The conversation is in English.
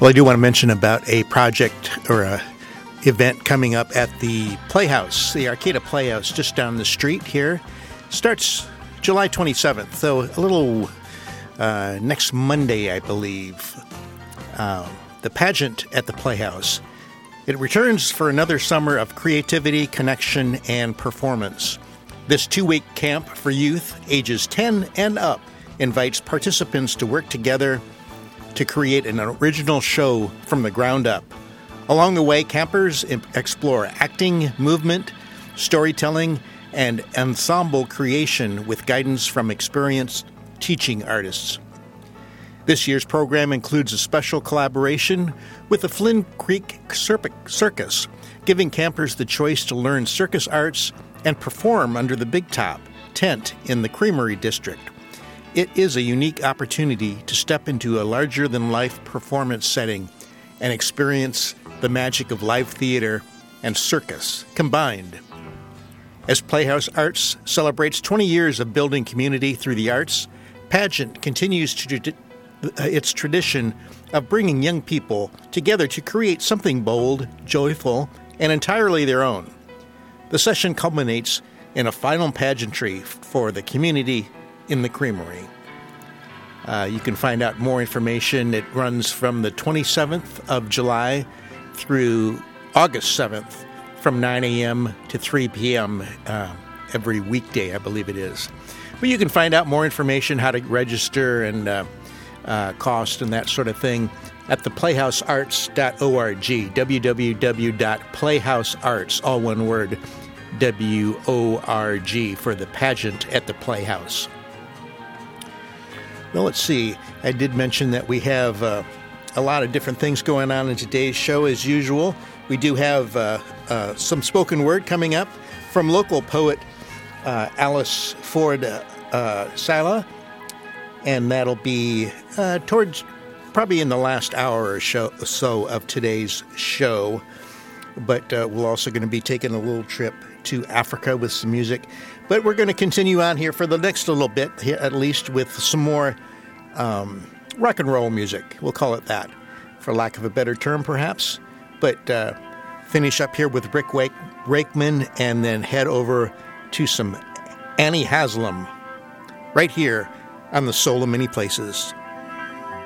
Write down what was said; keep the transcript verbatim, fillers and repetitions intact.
Well, I do want to mention about a project or a event coming up at the Playhouse, the Arcata Playhouse, just down the street here. Starts July twenty-seventh, so a little uh, next Monday, I believe. Uh, the pageant at the Playhouse. It returns for another summer of creativity, connection, and performance. This two-week camp for youth ages ten and up invites participants to work together to create an original show from the ground up. Along the way, campers explore acting, movement, storytelling, and ensemble creation with guidance from experienced teaching artists. This year's program includes a special collaboration with the Flynn Creek Circus, giving campers the choice to learn circus arts and perform under the Big Top tent in the Creamery District. It is a unique opportunity to step into a larger-than-life performance setting and experience the magic of live theater and circus combined. As Playhouse Arts celebrates twenty years of building community through the arts, Pageant continues to tra- its tradition of bringing young people together to create something bold, joyful, and entirely their own. The session culminates in a final pageantry for the community in the Creamery. Uh, you can find out more information. It runs from the twenty-seventh of July through August seventh from nine a.m. to three p.m. Uh, every weekday, I believe it is. But you can find out more information, how to register and uh, uh, cost and that sort of thing at the playhouse arts dot org, w w w dot playhouse arts, all one word, W O R G, for the pageant at the Playhouse. Well, let's see. I did mention that we have uh, a lot of different things going on in today's show, as usual. We do have uh, uh, some spoken word coming up from local poet uh, Alice Ford uh, uh, Sala, and that'll be uh, towards probably in the last hour or so of today's show. But uh, we're also going to be taking a little trip to Africa with some music. But we're going to continue on here for the next little bit, at least with some more um, rock and roll music. We'll call it that, for lack of a better term, perhaps. But uh, finish up here with Rick Wake, Wakeman, and then head over to some Annie Haslam right here on the Soul of Many Places.